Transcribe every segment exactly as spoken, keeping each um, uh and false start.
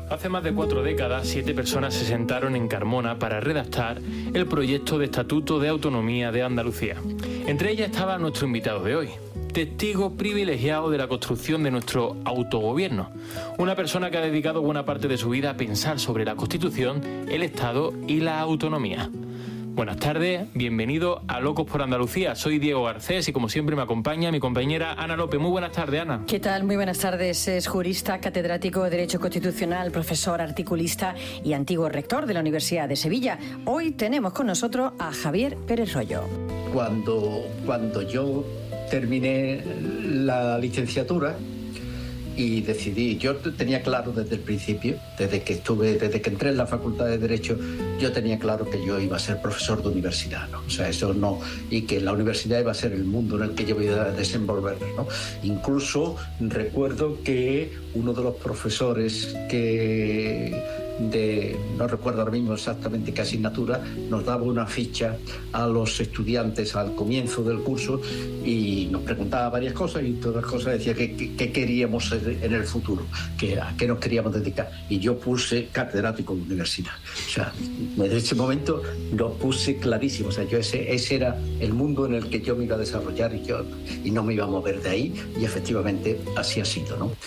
Hace más de cuatro décadas, siete personas se sentaron en Carmona para redactar el proyecto de Estatuto de Autonomía de Andalucía. Entre ellas estaba nuestro invitado de hoy, testigo privilegiado de la construcción de nuestro autogobierno. Una persona que ha dedicado buena parte de su vida a pensar sobre la Constitución, el Estado y la autonomía. Buenas tardes, bienvenido a Locos por Andalucía. Soy Diego Garcés y como siempre me acompaña mi compañera Ana López. Muy buenas tardes, Ana. ¿Qué tal? Muy buenas tardes. Es jurista, catedrático de Derecho Constitucional, profesor, articulista y antiguo rector de la Universidad de Sevilla. Hoy tenemos con nosotros a Javier Pérez Royo. Cuando, cuando yo terminé la licenciatura y decidí, yo tenía claro desde el principio, desde que estuve, desde que entré en la Facultad de Derecho, yo tenía claro que yo iba a ser profesor de universidad, ¿no? O sea, eso no, y que la universidad iba a ser el mundo en el que yo iba a desenvolverme, ¿no? Incluso recuerdo que uno de los profesores que de, no recuerdo ahora mismo exactamente qué asignatura, nos daba una ficha a los estudiantes al comienzo del curso y nos preguntaba varias cosas y todas las cosas decía que, que, que queríamos en el futuro, que, a qué nos queríamos dedicar, y yo puse catedrático de universidad. O sea, desde ese momento lo puse clarísimo. O sea, yo ese, ese era el mundo en el que yo me iba a desarrollar y, yo, y no me iba a mover de ahí, y efectivamente así ha sido, ¿no?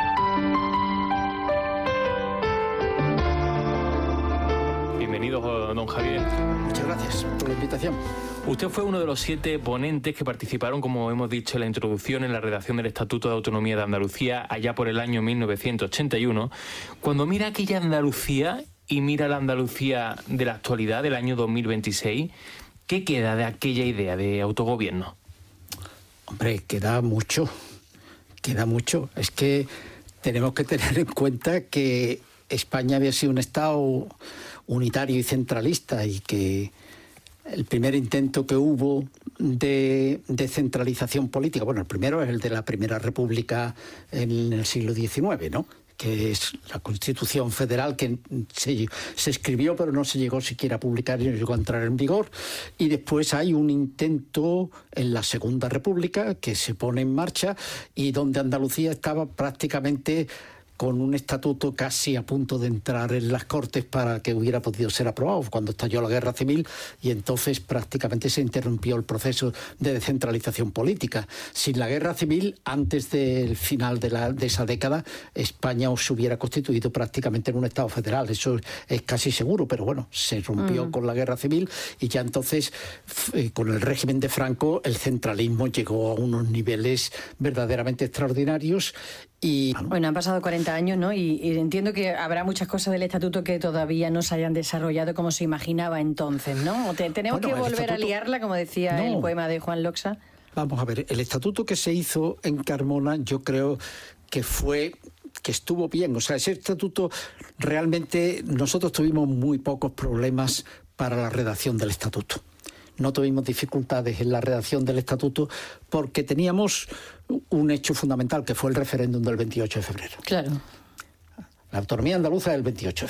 Bienvenido, don Javier. Muchas gracias por la invitación. Usted fue uno de los siete ponentes que participaron, como hemos dicho en la introducción, en la redacción del Estatuto de Autonomía de Andalucía allá por el año mil novecientos ochenta y uno. Cuando mira aquella Andalucía y mira la Andalucía de la actualidad, del año dos mil veintiséis, ¿qué queda de aquella idea de autogobierno? Hombre, queda mucho, queda mucho. Es que tenemos que tener en cuenta que España había sido un Estado unitario y centralista y que el primer intento que hubo de, de centralización política, bueno, el primero es el de la Primera República en el siglo diecinueve, ¿no?, que es la Constitución Federal que se, se escribió pero no se llegó siquiera a publicar y no llegó a entrar en vigor. Y después hay un intento en la Segunda República que se pone en marcha y donde Andalucía estaba prácticamente con un estatuto casi a punto de entrar en las Cortes para que hubiera podido ser aprobado cuando estalló la Guerra Civil, y entonces prácticamente se interrumpió el proceso de descentralización política. Sin la Guerra Civil, antes del final de, la, de esa década, España se hubiera constituido prácticamente en un Estado federal. Eso es casi seguro, pero bueno, se rompió mm. con la Guerra Civil y ya entonces, eh, con el régimen de Franco, el centralismo llegó a unos niveles verdaderamente extraordinarios. Y bueno, han pasado cuarenta años, ¿no? Y, y entiendo que habrá muchas cosas del Estatuto que todavía no se hayan desarrollado como se imaginaba entonces, ¿no? Te, tenemos bueno, que volver estatuto... a liarla, como decía no. el poema de Juan Loxa. Vamos a ver, el Estatuto que se hizo en Carmona, yo creo que fue... que estuvo bien. O sea, ese Estatuto realmente nosotros tuvimos muy pocos problemas para la redacción del Estatuto. No tuvimos dificultades en la redacción del Estatuto porque teníamos un hecho fundamental, que fue el referéndum del veintiocho de febrero. Claro. La autonomía andaluza es el veintiocho de febrero.